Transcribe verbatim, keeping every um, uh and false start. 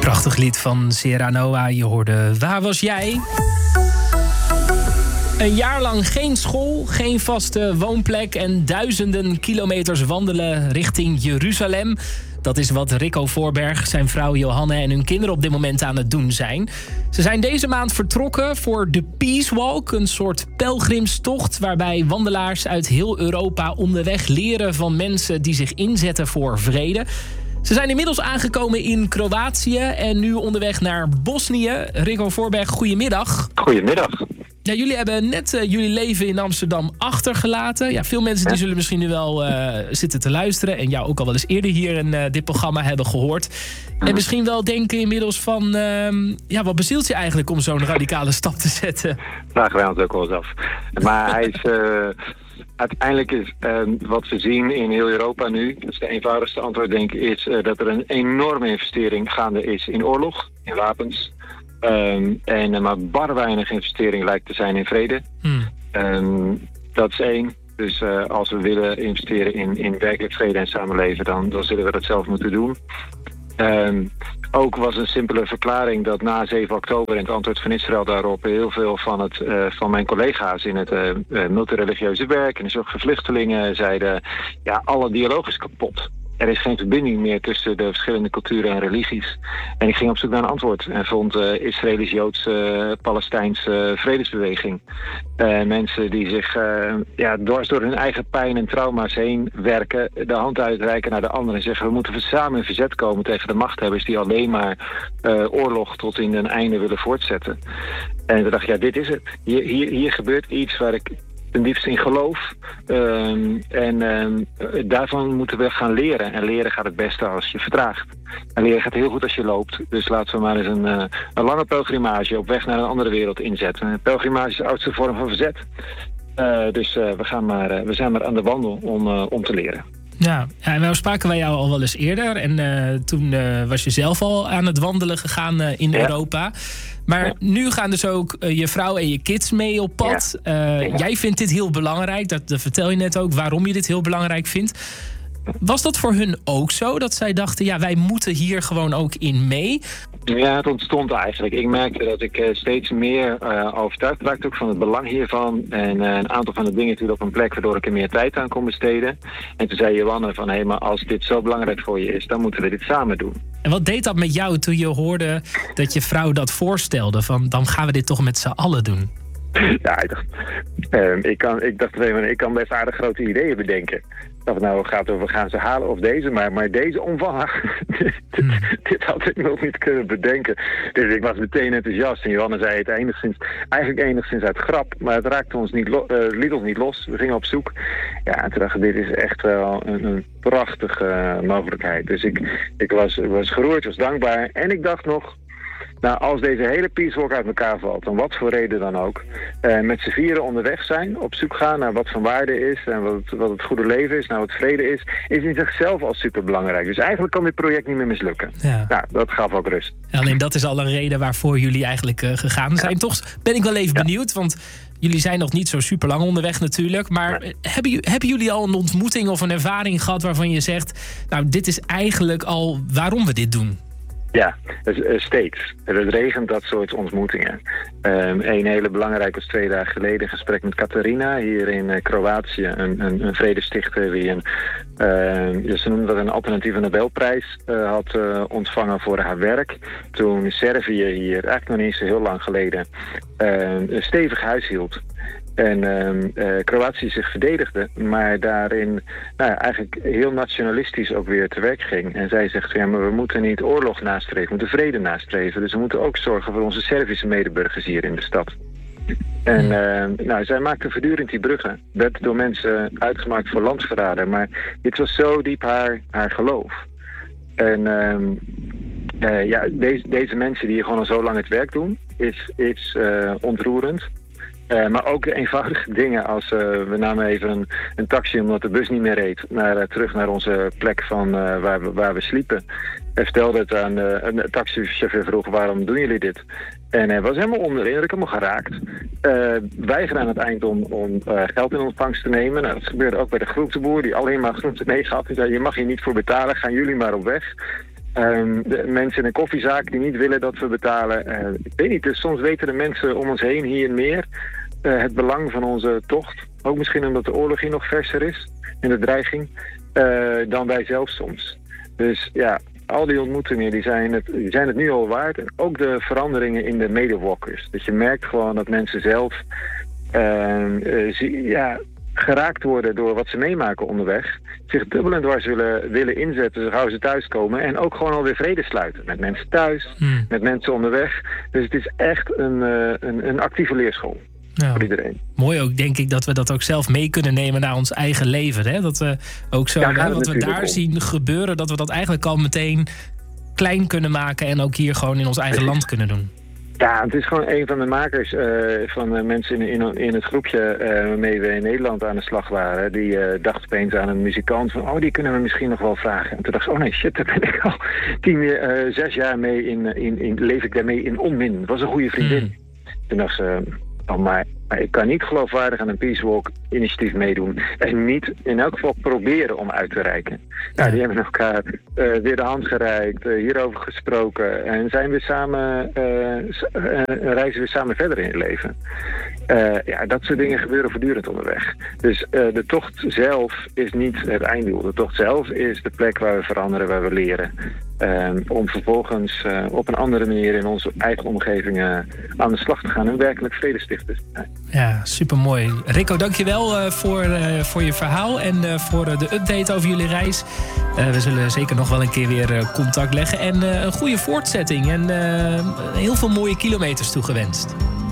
Prachtig lied van Sierra Noah. Je hoorde Waar was jij? Een jaar lang geen school, geen vaste woonplek en duizenden kilometers wandelen richting Jeruzalem. Dat is wat Rico Voorberg, zijn vrouw Johanne en hun kinderen op dit moment aan het doen zijn. Ze zijn deze maand vertrokken voor de Peace Walk, een soort pelgrimstocht waarbij wandelaars uit heel Europa onderweg leren van mensen die zich inzetten voor vrede. Ze zijn inmiddels aangekomen in Kroatië en nu onderweg naar Bosnië. Rico Voorberg, goedemiddag. Goedemiddag. Ja, jullie hebben net uh, jullie leven in Amsterdam achtergelaten. Ja, veel mensen die zullen misschien nu wel uh, zitten te luisteren en jou ook al wel eens eerder hier in uh, dit programma hebben gehoord. En misschien wel denken inmiddels van, uh, ja, wat bezielt je eigenlijk om zo'n radicale stap te zetten? Vragen wij ons ook wel eens af. Maar hij is... Uh... Uiteindelijk is uh, wat we zien in heel Europa nu, dat is de eenvoudigste antwoord denk ik, is uh, dat er een enorme investering gaande is in oorlog, in wapens. Um, en uh, maar bar weinig investering lijkt te zijn in vrede. Hmm. Um, dat is één. Dus uh, als we willen investeren in, in werkelijk vrede en samenleven, dan, dan zullen we dat zelf moeten doen. Um, ook was een simpele verklaring dat na zeven oktober en het antwoord van Israël daarop heel veel van, het, uh, van mijn collega's in het uh, uh, multireligieuze werk en de zorg voor vluchtelingen zeiden, ja, alle dialoog is kapot. Er is geen verbinding meer tussen de verschillende culturen en religies. En ik ging op zoek naar een antwoord en vond uh, Israëlisch-Joods-Palestijnse uh, vredesbeweging. Uh, mensen die zich uh, ja, dwars door hun eigen pijn en trauma's heen werken, de hand uitreiken naar de anderen en zeggen we moeten samen in verzet komen tegen de machthebbers die alleen maar uh, oorlog tot in een einde willen voortzetten. En toen dacht ik, ja, dit is het. Hier, hier, hier gebeurt iets waar ik ten diepste in geloof. Um, en um, daarvan moeten we gaan leren. En leren gaat het beste als je vertraagt. En leren gaat heel goed als je loopt. Dus laten we maar eens een, uh, een lange pelgrimage op weg naar een andere wereld inzetten. Een pelgrimage is de oudste vorm van verzet. Uh, dus uh, we, gaan maar, uh, we zijn maar aan de wandel om, uh, om te leren. Ja, en nou spraken wij jou al wel eens eerder. En uh, toen uh, was je zelf al aan het wandelen gegaan uh, in ja. Europa. Maar ja. nu gaan dus ook uh, je vrouw en je kids mee op pad. Ja. Uh, ja. Jij vindt dit heel belangrijk. Dat, dat vertel je net ook waarom je dit heel belangrijk vindt. Was dat voor hun ook zo? Dat zij dachten, ja, wij moeten hier gewoon ook in mee? Ja, het ontstond eigenlijk. Ik merkte dat ik uh, steeds meer uh, overtuigd raakte ook van het belang hiervan. En uh, een aantal van de dingen viel op een plek waardoor ik er meer tijd aan kon besteden. En toen zei Johanne van, hé, hey, maar als dit zo belangrijk voor je is, dan moeten we dit samen doen. En wat deed dat met jou toen je hoorde dat je vrouw dat voorstelde? Van, dan gaan we dit toch met z'n allen doen? Ja, ik dacht, uh, ik, kan, ik dacht ik kan best aardig grote ideeën bedenken. Of het nou gaat over gaan ze halen of deze, maar, maar deze omvang, dit, hmm. dit had ik nog niet kunnen bedenken. Dus ik was meteen enthousiast en Johanne zei het enigszins, eigenlijk enigszins uit grap, maar het raakte ons niet lo- uh, liet ons niet los. We gingen op zoek. Ja, en toen dacht ik, dit is echt wel een, een prachtige uh, mogelijkheid. Dus ik, ik was, was geroerd, was dankbaar en ik dacht nog, nou, als deze hele Peace Walk uit elkaar valt, om wat voor reden dan ook, eh, met z'n vieren onderweg zijn, op zoek gaan naar wat van waarde is en wat het, wat het goede leven is, naar wat vrede is, is in zichzelf al superbelangrijk. Dus eigenlijk kan dit project niet meer mislukken. Ja. Nou, dat gaf ook rust. En alleen dat is al een reden waarvoor jullie eigenlijk uh, gegaan zijn. Ja. Toch ben ik wel even ja. benieuwd, want jullie zijn nog niet zo super lang onderweg natuurlijk, maar ja. hebben, hebben jullie al een ontmoeting of een ervaring gehad waarvan je zegt, nou, dit is eigenlijk al waarom we dit doen? Ja, steeds. Het regent dat soort ontmoetingen. Um, een hele belangrijke was twee dagen geleden een gesprek met Katarina hier in uh, Kroatië. Een, een, een vredestichter die een, uh, ze noemde dat een alternatieve Nobelprijs uh, had uh, ontvangen voor haar werk. Toen Servië hier, eigenlijk nog niet eens zo heel lang geleden, uh, een stevig huis hield. En uh, uh, Kroatië zich verdedigde, maar daarin nou ja, eigenlijk heel nationalistisch ook weer te werk ging. En zij zegt, ja, maar we moeten niet oorlog nastreven, we moeten vrede nastreven. Dus we moeten ook zorgen voor onze Servische medeburgers hier in de stad. En uh, nou, zij maakte voortdurend die bruggen. Werd door mensen uitgemaakt voor landsverrader, maar dit was zo diep haar, haar geloof. En uh, uh, ja, deze, deze mensen die gewoon al zo lang het werk doen, is, is uh, ontroerend. Uh, maar ook eenvoudige dingen als uh, we namen even een, een taxi omdat de bus niet meer reed. Naar, uh, terug naar onze plek van uh, waar, we, waar we sliepen. Hij vertelde het aan uh, een taxichauffeur vroeg waarom doen jullie dit? En hij was helemaal onder de indruk, helemaal geraakt. Uh, weigerde aan het eind om, om uh, geld in ontvangst te nemen. Nou, dat gebeurde ook bij de groenteboer die alleen maar groente meegaf. Hij zei, je mag hier niet voor betalen, gaan jullie maar op weg. Um, de mensen in een koffiezaak die niet willen dat we betalen. Uh, ik weet niet, dus soms weten de mensen om ons heen hier meer uh, het belang van onze tocht. Ook misschien omdat de oorlog hier nog verser is en de dreiging, uh, dan wij zelf soms. Dus ja, al die ontmoetingen die zijn, het, die zijn het nu al waard. En ook de veranderingen in de medewalkers. Dus je merkt gewoon dat mensen zelf uh, uh, zie, ja, geraakt worden door wat ze meemaken onderweg. Zich dubbel en dwars willen, willen inzetten zo gauw ze thuiskomen. En ook gewoon alweer vrede sluiten. Met mensen thuis, hmm. met mensen onderweg. Dus het is echt een, uh, een, een actieve leerschool. Ja. Voor iedereen. Mooi ook, denk ik, dat we dat ook zelf mee kunnen nemen naar ons eigen leven. Hè? Dat we ook zo, hè, wat we daar om. zien gebeuren, dat we dat eigenlijk al meteen klein kunnen maken en ook hier gewoon in ons eigen land kunnen doen. Ja, het is gewoon een van de makers uh, van de mensen in, in, in het groepje uh, waarmee we in Nederland aan de slag waren. Die uh, dacht opeens aan een muzikant van, oh, die kunnen we misschien nog wel vragen. En toen dacht ze, oh nee, shit, daar ben ik al tien, uh, zes jaar mee in, in, in, leef ik daarmee in onmin. Het was een goede vriendin. Mm. Toen dacht ze, oh, maar, maar ik kan niet geloofwaardig aan een Peace Walk initiatief meedoen. En niet in elk geval proberen om uit te reiken. Nou, die hebben elkaar uh, weer de hand gereikt, uh, hierover gesproken. En zijn weer samen, uh, uh, reizen weer samen verder in het leven. Uh, ja, dat soort dingen gebeuren voortdurend onderweg. Dus uh, de tocht zelf is niet het einddoel. De tocht zelf is de plek waar we veranderen, waar we leren. Uh, om vervolgens uh, op een andere manier in onze eigen omgeving uh, aan de slag te gaan en werkelijk vredestichters te zijn. Ja, supermooi. Rico, dankjewel uh, voor, uh, voor je verhaal en uh, voor uh, de update over jullie reis. Uh, we zullen zeker nog wel een keer weer uh, contact leggen. En uh, een goede voortzetting en uh, heel veel mooie kilometers toegewenst.